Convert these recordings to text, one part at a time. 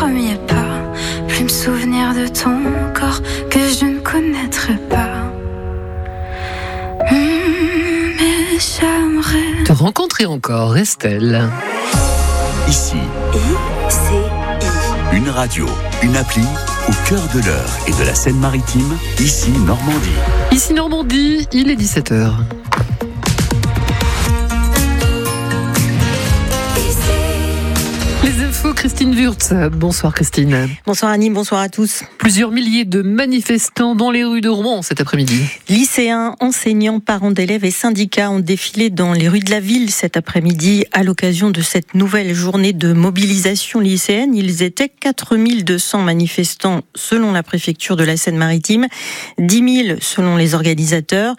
premier pas, plus me souvenir de ton corps que je ne connaîtrai pas. Mais j'aimerais te rencontrer encore, Estelle. Ici, une radio, une appli au cœur de l'Eure et de la Seine-Maritime, ici Normandie. Ici Normandie, il est 17h. Les infos, Christine Wurtz. Bonsoir Christine. Bonsoir Annie, bonsoir à tous. Plusieurs milliers de manifestants dans les rues de Rouen cet après-midi. Lycéens, enseignants, parents d'élèves et syndicats ont défilé dans les rues de la ville cet après-midi à l'occasion de cette nouvelle journée de mobilisation lycéenne. Ils étaient 4200 manifestants selon la préfecture de la Seine-Maritime, 10 000 selon les organisateurs,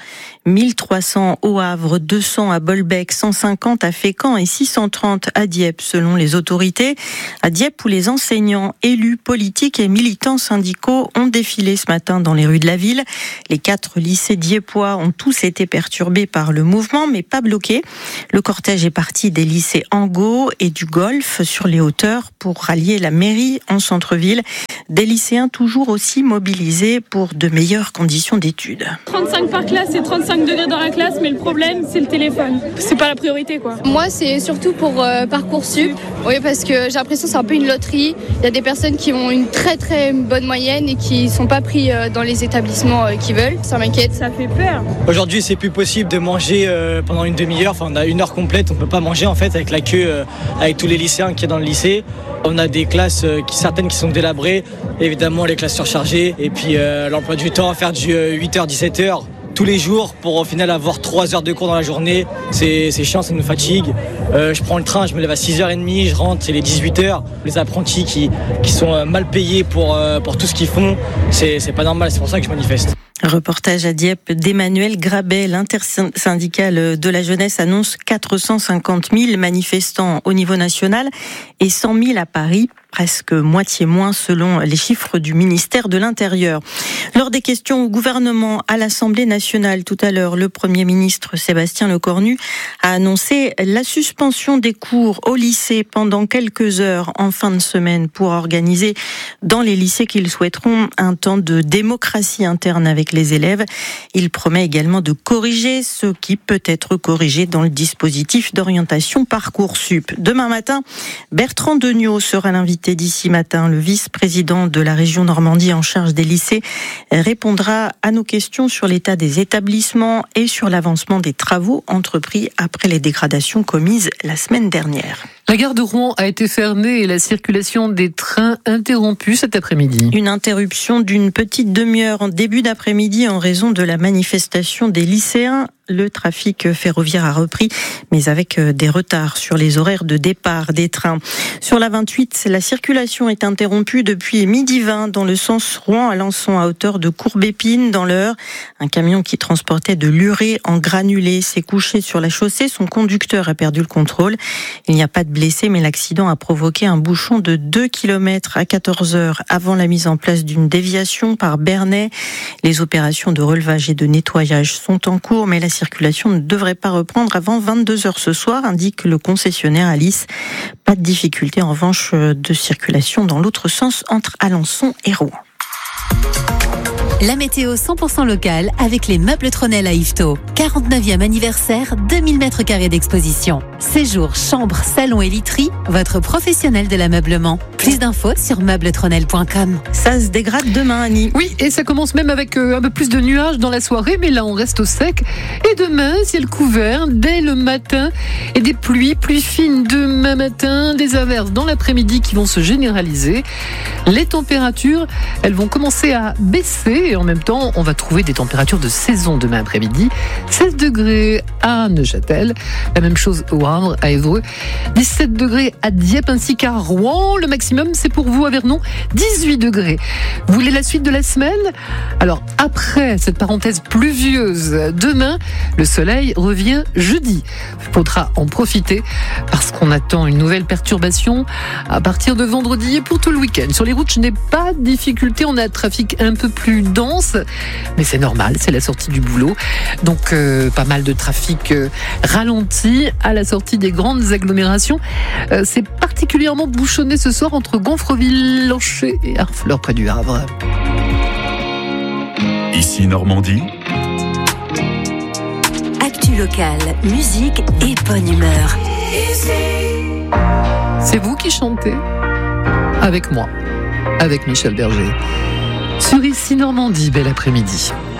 1300 au Havre, 200 à Bolbec, 150 à Fécamp et 630 à Dieppe selon les autorités. À Dieppe où les enseignants, élus, politiques et militants syndicaux ont défilé ce matin dans les rues de la ville. Les 4 lycées dieppois ont tous été perturbés par le mouvement mais pas bloqués. Le cortège est parti des lycées Angot et du Golfe sur les hauteurs pour rallier la mairie en centre-ville. Des lycéens toujours aussi mobilisés pour de meilleures conditions d'études. 35 par classe et 35 degrés dans la classe, mais le problème c'est le téléphone. C'est pas la priorité quoi. Moi c'est surtout pour Parcoursup. Oui, parce que j'ai l'impression que c'est un peu une loterie. Il y a des personnes qui ont une très très bonne moyenne et qui sont pas pris dans les établissements qu'ils veulent. Ça m'inquiète. Ça fait peur. Aujourd'hui c'est plus possible de manger pendant une demi-heure. Enfin on a une heure complète, on peut pas manger en fait avec la queue avec tous les lycéens qui est dans le lycée. On a des classes certaines qui sont délabrées, évidemment les classes surchargées et puis l'emploi du temps, faire du 8h 17h tous les jours pour au final avoir 3 heures de cours dans la journée. C'est chiant, ça nous fatigue. Je prends le train, je me lève à 6h30, je rentre, c'est les 18h. Les apprentis qui sont mal payés pour tout ce qu'ils font, c'est pas normal, c'est pour ça que je manifeste. Reportage à Dieppe d'Emmanuel Grabet. L'intersyndicale de la jeunesse annonce 450 000 manifestants au niveau national et 100 000 à Paris. Presque moitié moins selon les chiffres du ministère de l'Intérieur. Lors des questions au gouvernement à l'Assemblée nationale tout à l'heure, le Premier ministre Sébastien Lecornu a annoncé la suspension des cours au lycée pendant quelques heures en fin de semaine pour organiser dans les lycées qu'ils souhaiteront un temps de démocratie interne avec les élèves. Il promet également de corriger ce qui peut être corrigé dans le dispositif d'orientation Parcoursup. Demain matin, Bertrand Degnaud sera l'invité d'ici matin. Le vice-président de la région Normandie en charge des lycées répondra à nos questions sur l'état des établissements et sur l'avancement des travaux entrepris après les dégradations commises la semaine dernière. La gare de Rouen a été fermée et la circulation des trains interrompue cet après-midi. Une interruption d'une petite demi-heure en début d'après-midi en raison de la manifestation des lycéens. Le trafic ferroviaire a repris, mais avec des retards sur les horaires de départ des trains. Sur la 28, la circulation est interrompue depuis 12h20 dans le sens Rouen-Alençon à hauteur de Courbépine dans l'Eure. Un camion qui transportait de l'urée en granulés s'est couché sur la chaussée. Son conducteur a perdu le contrôle. Il n'y a pas de blessés, mais l'accident a provoqué un bouchon de 2 km à 14h avant la mise en place d'une déviation par Bernay. Les opérations de relevage et de nettoyage sont en cours, mais la circulation ne devrait pas reprendre avant 22h ce soir, indique le concessionnaire Alice. Pas de difficulté en revanche de circulation dans l'autre sens entre Alençon et Rouen. La météo 100% locale avec les meubles Tronel à Yvetot. 49e anniversaire, 2000 m² d'exposition. Séjour, chambre, salon et literie, votre professionnel de l'ameublement. Plus d'infos sur meublestronel.com. Ça se dégrade demain, Annie. Oui, et ça commence même avec un peu plus de nuages dans la soirée, mais là on reste au sec. Et demain, ciel couvert dès le matin et des pluies fines demain matin, des averses dans l'après-midi qui vont se généraliser. Les températures, elles vont commencer à baisser et en même temps, on va trouver des températures de saison demain après-midi. 16 degrés à Neuchâtel, la même chose au Havre, à Évreux, 17 degrés à Dieppe ainsi qu'à Rouen. Le maximum, c'est pour vous à Vernon, 18 degrés. Vous voulez la suite de la semaine ? Alors, après cette parenthèse pluvieuse, demain, le soleil revient jeudi. Il faudra en profiter parce qu'on attend une nouvelle perturbation à partir de vendredi et pour tout le week-end. Sur les routes, je n'ai pas de difficulté. On a un trafic un peu plus dense, mais c'est normal, c'est la sortie du boulot. Donc, pas mal de trafic trafic ralenti à la sortie des grandes agglomérations. C'est particulièrement bouchonné ce soir entre Gonfreville, Lanché et Harfleur près du Havre. Ici Normandie. Actu locale, musique et bonne humeur. C'est vous qui chantez avec moi, avec Michel Berger. Sur Ici Normandie, bel après-midi.